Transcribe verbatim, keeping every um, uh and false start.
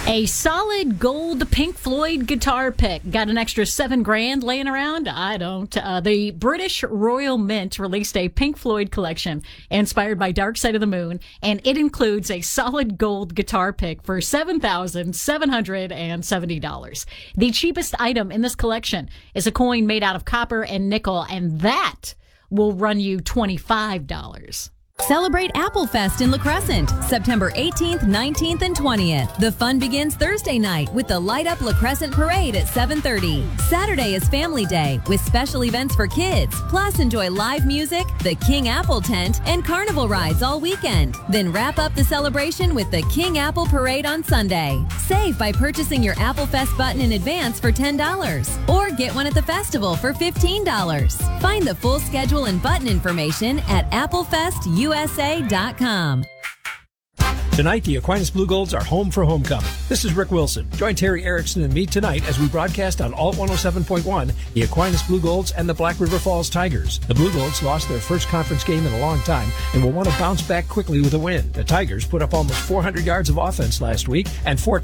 A solid gold Pink Floyd guitar pick. Got an extra seven grand laying around? I don't. Uh, the British Royal Mint released a Pink Floyd collection inspired by Dark Side of the Moon, and it includes a solid gold guitar pick for seven thousand seven hundred seventy dollars. The cheapest item in this collection is a coin made out of copper and nickel, and that will run you twenty-five dollars. Celebrate Apple Fest in La Crescent, September eighteenth, nineteenth, and twentieth. The fun begins Thursday night with the Light Up La Crescent Parade at seven thirty. Saturday is Family Day with special events for kids. Plus, enjoy live music, the King Apple tent, and carnival rides all weekend. Then wrap up the celebration with the King Apple Parade on Sunday. Save by purchasing your Apple Fest button in advance for ten dollars. Or get one at the festival for fifteen dollars. Find the full schedule and button information at applefest U S A dot com. Tonight, the Aquinas Blue Golds are home for homecoming. This is Rick Wilson. Join Terry Erickson and me tonight as we broadcast on Alt one oh seven point one, the Aquinas Blue Golds and the Black River Falls Tigers. The Blue Golds lost their first conference game in a long time and will want to bounce back quickly with a win. The Tigers put up almost four hundred yards of offense last week and four